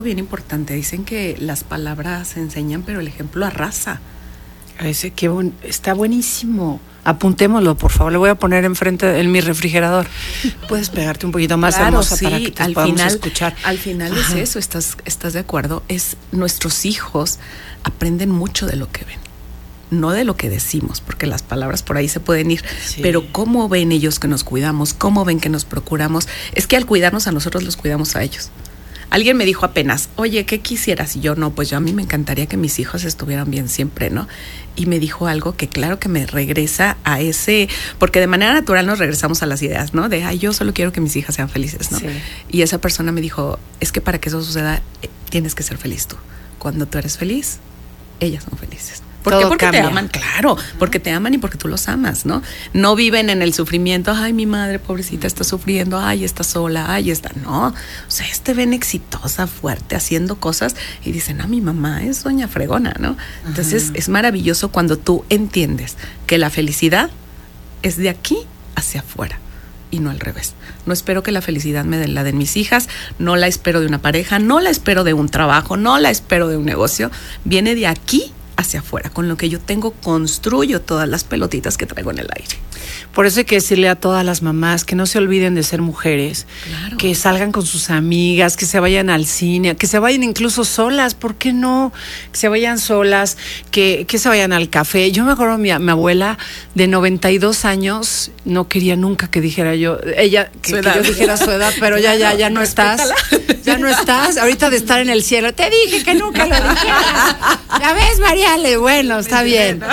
Bien importante, dicen que las palabras enseñan, pero el ejemplo arrasa. Ese está buenísimo. Apuntémoslo, por favor. Le voy a poner enfrente en mi refrigerador. Puedes pegarte un poquito más, claro, hermosa, sí, para que te podamos escuchar. Al final Ajá. es eso, ¿estás de acuerdo? Es nuestros hijos aprenden mucho de lo que ven, no de lo que decimos, porque las palabras por ahí se pueden ir, Sí. pero cómo ven ellos que nos cuidamos, cómo ven que nos procuramos. Es que al cuidarnos a nosotros, los cuidamos a ellos. Alguien me dijo apenas, oye, ¿qué quisieras? Y yo, no, pues yo a mí me encantaría que mis hijos estuvieran bien siempre, ¿no? Y me dijo algo que claro que me regresa a ese, porque de manera natural nos regresamos a las ideas, ¿no? De, ay, yo solo quiero que mis hijas sean felices, ¿no? Sí. Y esa persona me dijo, es que para que eso suceda, tienes que ser feliz tú. Cuando tú eres feliz, ellas son felices. ¿Por qué? Porque cambia. te aman, claro, porque te aman y porque tú los amas, ¿no? No viven en el sufrimiento, ay, mi madre pobrecita está sufriendo, ay, está sola, ay, está, no. O sea, te ven exitosa, fuerte, haciendo cosas y dicen, no, mi mamá es doña fregona, ¿no? Entonces, es maravilloso cuando tú entiendes que la felicidad es de aquí hacia afuera y no al revés. No espero que la felicidad me la den mis hijas, no la espero de una pareja, no la espero de un trabajo, no la espero de un negocio, viene de aquí hacia afuera. Con lo que yo tengo, construyo todas las pelotitas que traigo en el aire. Por eso hay que decirle a todas las mamás que no se olviden de ser mujeres, Claro. que salgan con sus amigas, que se vayan al cine, que se vayan incluso solas, ¿por qué no? Que se vayan solas, que se vayan al café. Yo me acuerdo, mi abuela de 92 años no quería nunca que dijera yo, ella, que yo dijera su edad, pero ya no estás, ya no estás, ahorita de estar en el cielo, te dije que nunca lo dijeras. Ya ves, Mariale, bueno, está bien.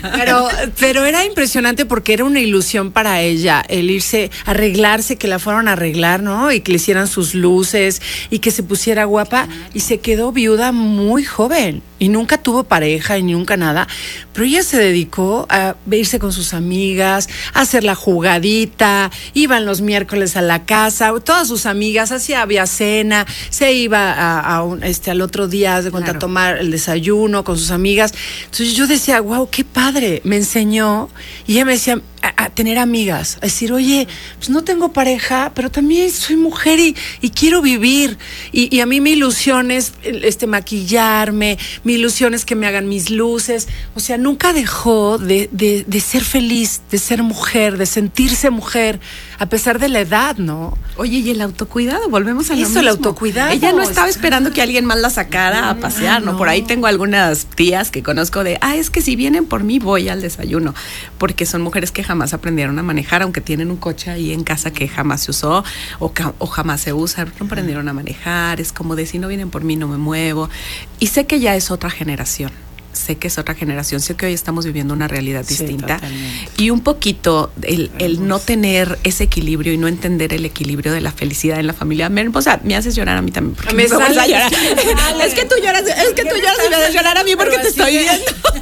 Pero era impresionante porque era una ilusión para ella el irse, arreglarse, que la fueron a arreglar, ¿no? Y que le hicieran sus luces y que se pusiera guapa, y se quedó viuda muy joven y nunca tuvo pareja y nunca nada, pero ella se dedicó a irse con sus amigas, a hacer la jugadita, iban los miércoles a la casa, todas sus amigas, había cena, se iba al otro día de cuenta, Claro. a tomar el desayuno con sus amigas. Entonces yo decía, wow, qué padre, me enseñó, y ella me decía a tener amigas, a decir, oye, pues no tengo pareja, pero también soy mujer y quiero vivir, y a mí mi ilusión es maquillarme, mi ilusión es que me hagan mis luces. O sea, nunca dejó de ser feliz, de ser mujer, de sentirse mujer, a pesar de la edad, ¿no? Oye, y el autocuidado, volvemos a lo Eso, mismo. el autocuidado. Ella no estaba esperando que alguien más la sacara a pasear, ¿no? no. Por ahí tengo algunas tías que conozco de, es que si vienen por mí voy al desayuno, porque son mujeres que jamás aprendieron a manejar, aunque tienen un coche ahí en casa que jamás se usó o jamás se usa, no aprendieron a manejar, es como de, si no vienen por mí no me muevo. Y sé que ya es otra generación. Sé que es otra generación, sé que hoy estamos viviendo una realidad distinta, totalmente. y un poquito el no tener ese equilibrio y no entender el equilibrio de la felicidad en la familia. O sea, me haces llorar a mí también porque Me vas a sale, llorar. Es que tú lloras y me haces llorar a mí porque te estoy viendo.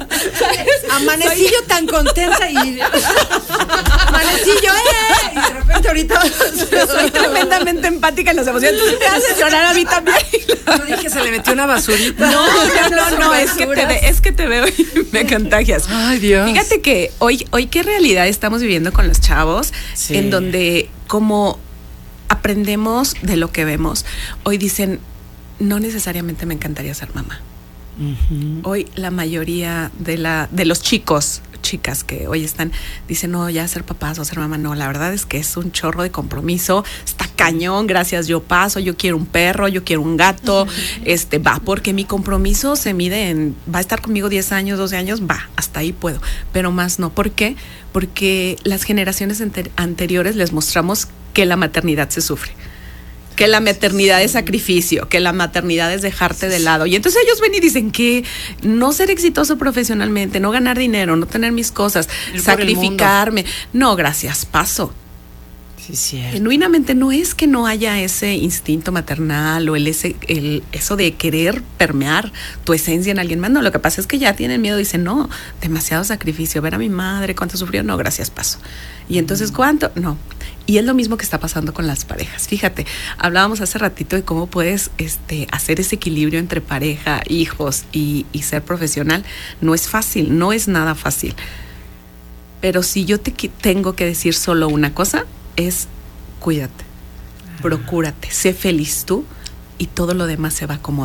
Amanecí yo tan contenta y amanecí yo, y de repente ahorita Soy tremendamente empática en las emociones, entonces te haces llorar a mí también. yo dije, se le metió una basurita. No, es que te veo y me contagias. Ay, Dios. Fíjate que hoy qué realidad estamos viviendo con los chavos, Sí. en donde como aprendemos de lo que vemos, hoy dicen, no necesariamente me encantaría ser mamá. Hoy la mayoría de los chicas que hoy están, dicen, no, ya ser papás o ser mamá, no, la verdad es que es un chorro de compromiso, está cañón, gracias, yo paso, yo quiero un perro, yo quiero un gato, porque mi compromiso se mide en, va a estar conmigo 10 años, 12 años, hasta ahí puedo, pero más no. ¿Por qué? Porque las generaciones anteriores les mostramos que la maternidad se sufre, que la maternidad es sacrificio, que la maternidad es dejarte de lado. Y entonces ellos ven y dicen que no ser exitoso profesionalmente, no ganar dinero, no tener mis cosas, sacrificarme. No, gracias, paso. Sí, cierto. Genuinamente no es que no haya ese instinto maternal o eso de querer permear tu esencia en alguien más. No, lo que pasa es que ya tienen miedo, dicen, no, demasiado sacrificio, ver a mi madre, cuánto sufrió, no, gracias, paso. Y entonces, ¿cuánto? No. Y es lo mismo que está pasando con las parejas. Fíjate, hablábamos hace ratito de cómo puedes hacer ese equilibrio entre pareja, hijos y ser profesional. No es fácil, no es nada fácil. Pero si yo te tengo que decir solo una cosa, es cuídate, procúrate, sé feliz tú y todo lo demás se va a acomodar.